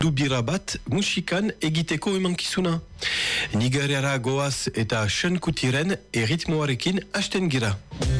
du bira bat musikan egiteko emankizuna. Nigeriara goaz eta Sean Kutiren erritmoarekin hasten gira.